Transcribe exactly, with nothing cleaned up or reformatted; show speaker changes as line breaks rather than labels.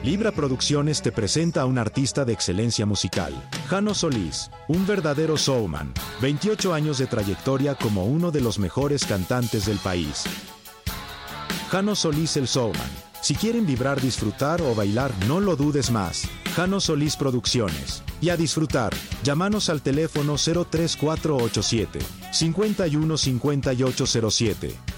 Libra Producciones te presenta a un artista de excelencia musical, Jano Solís, un verdadero showman, veintiocho años de trayectoria como uno de los mejores cantantes del país. Jano Solís el showman. Si quieren vibrar, disfrutar o bailar, no lo dudes más. Jano Solís Producciones. Y a disfrutar, llámanos al teléfono cero tres cuatro ocho siete, cinco uno cinco ocho cero siete.